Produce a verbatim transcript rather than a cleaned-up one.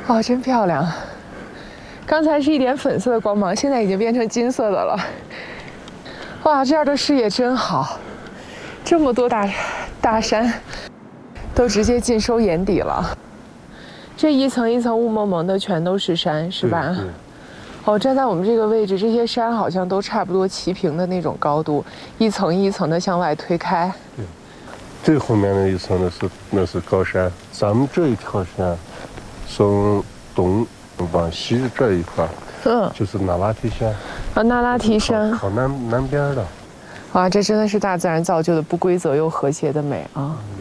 哦，真漂亮！刚才是一点粉色的光芒，现在已经变成金色的了。哇，这儿的视野真好，这么多大大山，都直接尽收眼底了。这一层一层雾蒙蒙的，全都是山，是吧？哦，站在我们这个位置，这些山好像都差不多齐平的那种高度，一层一层的向外推开。 对，最后面那一层那是那是高山，咱们这一条山，从东往西这一块，嗯，就是那拉提山。 啊，那拉提山， 靠南南边的。 哇，这真的是大自然造就的不规则又和谐的美啊！嗯